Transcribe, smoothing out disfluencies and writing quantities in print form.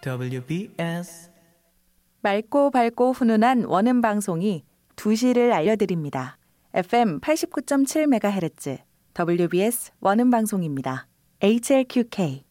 WBS 맑고 밝고 훈훈한 원음 방송이 2시를 알려드립니다. FM 89.7MHz WBS 원음 방송입니다. HLQK